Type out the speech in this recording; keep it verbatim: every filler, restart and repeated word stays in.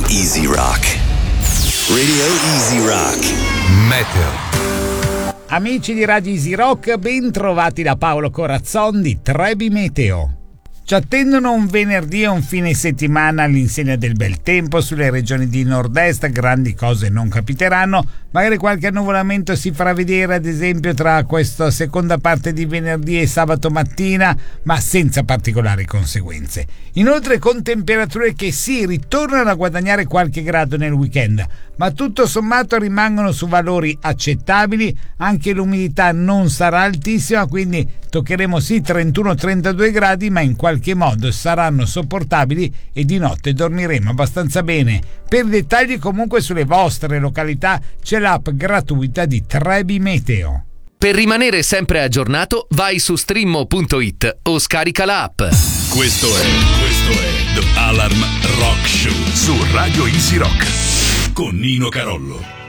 Easy Rock. Radio Easy Rock. Meteo. Amici di Radio Easy Rock, ben trovati da Paolo Corazzon di Trebi Meteo. Ci attendono un venerdì e un fine settimana all'insegna del bel tempo. Sulle regioni di nord-est grandi cose non capiteranno, magari qualche annuvolamento si farà vedere, ad esempio tra questa seconda parte di venerdì e sabato mattina, ma senza particolari conseguenze. Inoltre con temperature che sì, ritornano a guadagnare qualche grado nel weekend, ma tutto sommato rimangono su valori accettabili. Anche l'umidità non sarà altissima, quindi toccheremo sì trentuno trentadue gradi, ma in qualche modo saranno sopportabili e di notte dormiremo abbastanza bene. Per dettagli comunque sulle vostre località c'è l'app gratuita di Trebi Meteo. Per rimanere sempre aggiornato vai su streammo punto it o scarica l'app. Questo è questo è The Alarm Rock Show su Radio Easy Rock con Nino Carollo.